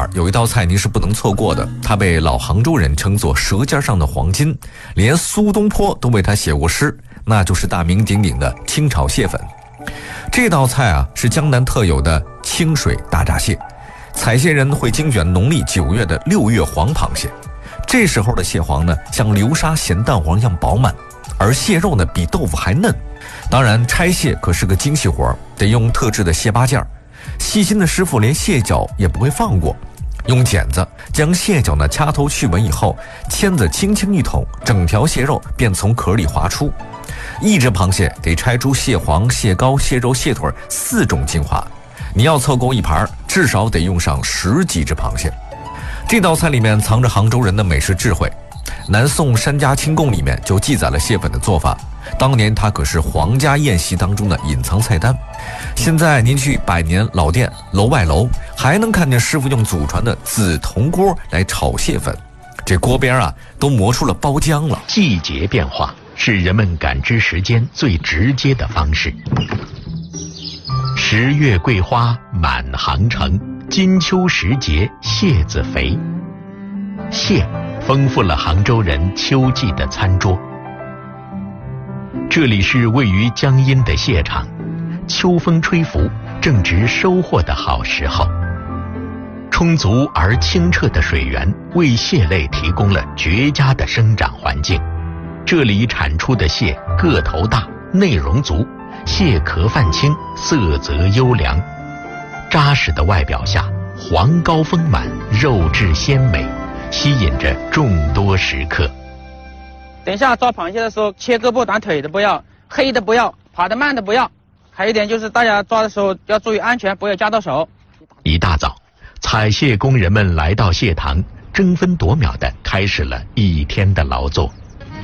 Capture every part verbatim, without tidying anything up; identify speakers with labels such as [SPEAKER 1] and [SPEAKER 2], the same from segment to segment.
[SPEAKER 1] 馆有一道菜您是不能错过的，它被老杭州人称作舌尖上的黄金，连苏东坡都为它写过诗，那就是大名鼎鼎的清炒蟹粉。这道菜啊是江南特有的清水大闸蟹，采蟹人会精选农历九月的六月黄螃蟹，这时候的蟹黄呢像流沙咸蛋黄一样饱满，而蟹肉呢比豆腐还嫩。当然拆蟹可是个精细活，得用特制的蟹八件，细心的师傅连蟹脚也不会放过，用剪子将蟹脚呢掐头去尾以后，签子轻轻一捅，整条蟹肉便从壳里滑出。一只螃蟹得拆出蟹黄、蟹膏、蟹肉、蟹腿四种精华，你要凑够一盘，至少得用上十几只螃蟹。这道菜里面藏着杭州人的美食智慧，南宋《山家清供》里面就记载了蟹粉的做法，当年它可是皇家宴席当中的隐藏菜单。现在您去百年老店楼外楼，还能看见师傅用祖传的紫铜锅来炒蟹粉，这锅边啊都磨出了包浆了。
[SPEAKER 2] 季节变化是人们感知时间最直接的方式。十月桂花满杭城，金秋时节蟹子肥。蟹丰富了杭州人秋季的餐桌。这里是位于江阴的蟹场，秋风吹拂，正值收获的好时候。充足而清澈的水源为蟹类提供了绝佳的生长环境。这里产出的蟹个头大，内容足，蟹壳泛青，色泽优良。扎实的外表下，黄膏丰满，肉质鲜美，吸引着众多食客。
[SPEAKER 3] 等一下抓螃蟹的时候，切胳膊短腿的不要，黑的不要，跑得慢的不要。还有一点就是大家抓的时候要注意安全，不要夹到手。
[SPEAKER 2] 一大早，采蟹工人们来到蟹塘，争分夺秒地开始了一天的劳作。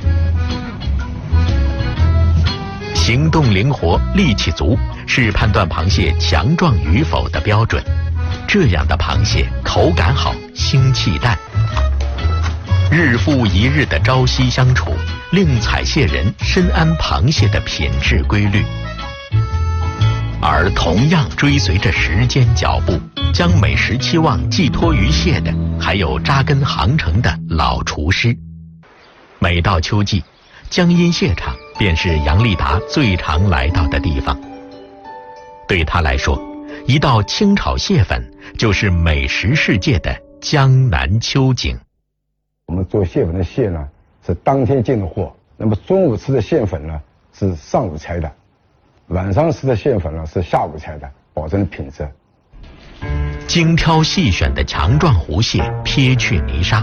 [SPEAKER 2] 行动灵活，力气足，是判断螃蟹强壮与否的标准。这样的螃蟹口感好，腥气淡。日复一日的朝夕相处，令采蟹人深谙螃蟹的品质规律。而同样追随着时间脚步，将美食期望寄托于蟹的，还有扎根杭城的老厨师。每到秋季，江阴蟹场便是杨立达最常来到的地方。对他来说，一道清炒蟹粉就是美食世界的江南秋景。
[SPEAKER 4] 我们做蟹粉的蟹呢是当天进的货，那么中午吃的蟹粉呢是上午采的，晚上吃的蟹粉呢是下午采的，保证品质。
[SPEAKER 2] 精挑细选的强壮湖蟹撇去泥沙，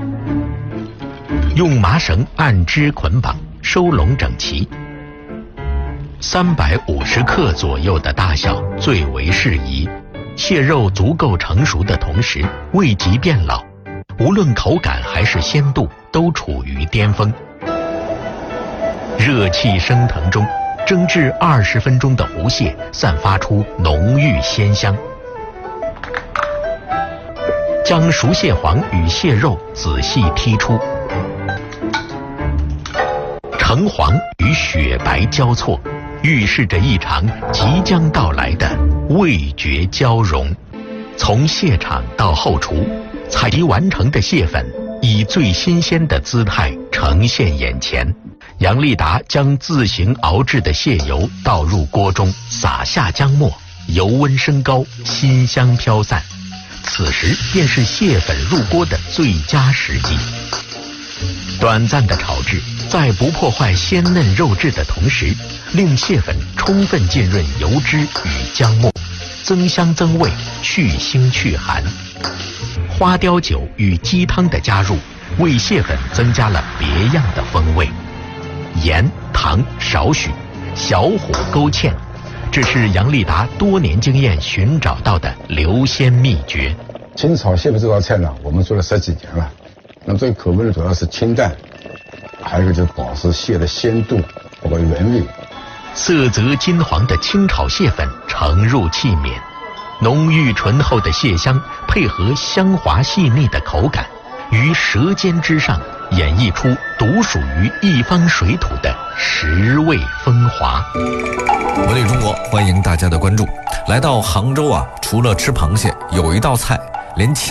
[SPEAKER 2] 用麻绳按枝捆绑，收拢整齐。三百五十克左右的大小最为适宜，蟹肉足够成熟的同时未及变老，无论口感还是鲜度都处于巅峰。热气升腾中，蒸制二十分钟的湖蟹散发出浓郁鲜香。将熟蟹黄与蟹肉仔细剔出，橙黄与雪白交错，预示着一场即将到来的味觉交融。从蟹场到后厨，采集完成的蟹粉以最新鲜的姿态呈现眼前。杨立达将自行熬制的蟹油倒入锅中，撒下姜末，油温升高，馨香飘散。此时便是蟹粉入锅的最佳时机。短暂的炒制，在不破坏鲜嫩肉质的同时，令蟹粉充分浸润油脂与姜末，增香增味，去腥去寒。花雕酒与鸡汤的加入，为蟹粉增加了别样的风味。盐、糖少许，小火勾芡，这是杨立达多年经验寻找到的留鲜秘诀。
[SPEAKER 4] 清炒蟹粉这道菜呢，我们做了十几年了。那么这个口味呢，主要是清淡，还有一个就是保持蟹的鲜度，包括原味。
[SPEAKER 2] 色泽金黄的清炒蟹粉盛入器皿，浓郁醇厚的蟹香配合香滑细腻的口感，于舌尖之上演绎出独属于一方水土的食味风华。
[SPEAKER 1] 文旅中国，欢迎大家的关注。来到杭州啊，除了吃螃蟹，有一道菜连